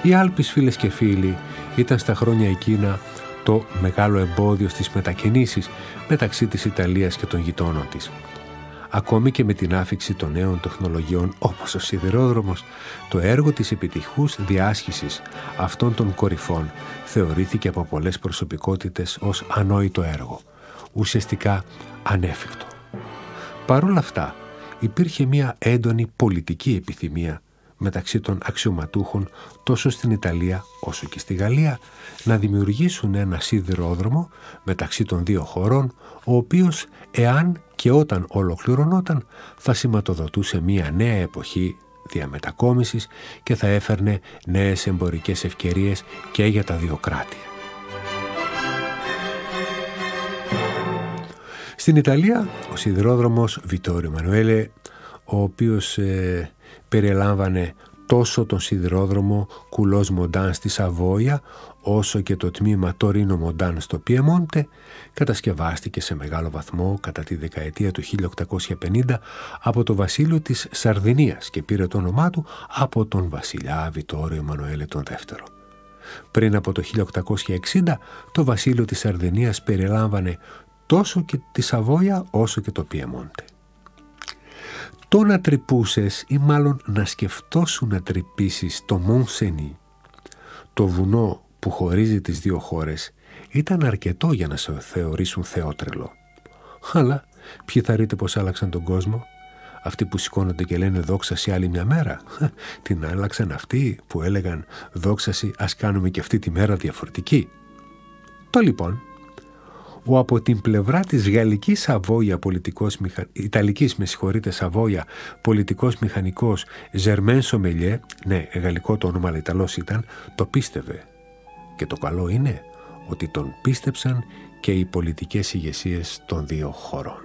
Οι Άλπεις, φίλες και φίλοι, ήταν στα χρόνια εκείνα το μεγάλο εμπόδιο στις μετακινήσεις μεταξύ της Ιταλίας και των γειτόνων της. Ακόμη και με την άφιξη των νέων τεχνολογιών όπως ο σιδηρόδρομος, το έργο της επιτυχούς διάσχησης αυτών των κορυφών θεωρήθηκε από πολλές προσωπικότητες ως ανόητο έργο, ουσιαστικά ανέφικτο. Παρ' όλα αυτά, υπήρχε μια έντονη πολιτική επιθυμία μεταξύ των αξιωματούχων τόσο στην Ιταλία όσο και στη Γαλλία να δημιουργήσουν ένα σιδηρόδρομο μεταξύ των δύο χωρών, ο οποίος, εάν και όταν ολοκληρωνόταν, θα σηματοδοτούσε μια νέα εποχή διαμετακόμισης και θα έφερνε νέες εμπορικές ευκαιρίες και για τα δύο κράτη. Στην Ιταλία, ο σιδηρόδρομος Βιτόριο Εμμανουέλε, ο οποίος περιλάμβανε τόσο τον σιδηρόδρομο Κουλός Μοντάν στη Σαβόια, όσο και το τμήμα Τωρίνο Μοντάν στο Πιεμόντε, κατασκευάστηκε σε μεγάλο βαθμό κατά τη δεκαετία του 1850 από το βασίλειο της Σαρδινίας και πήρε το όνομά του από τον βασιλιά Βιτόριο Εμμανουέλε τον δεύτερο. Πριν από το 1860, το βασίλειο της Σαρδινίας περιλάμβανε τόσο και τη Σαβόια όσο και το Πιεμόντε. Το να τρυπούσες ή μάλλον να σκεφτόσουν να τρυπήσεις το Μονσενί, το βουνό που χωρίζει τις δύο χώρες, ήταν αρκετό για να σε θεωρήσουν θεότρελο. Αλλά ποιοι θα ρείτε πως άλλαξαν τον κόσμο? Αυτοί που σηκώνονται και λένε δόξαση άλλη μια μέρα? Την άλλαξαν αυτοί που έλεγαν δόξαση, ας κάνουμε και αυτή τη μέρα διαφορετική. Το λοιπόν, ο από την πλευρά της γαλλικής Σαβόια Ιταλικής Σαβόια πολιτικός μηχανικός Ζερμέν Σομελιέ, ναι, γαλλικό το όνομα αλλά Ιταλός ήταν, το πίστευε. Και το καλό είναι ότι τον πίστεψαν και οι πολιτικές ηγεσίες των δύο χωρών.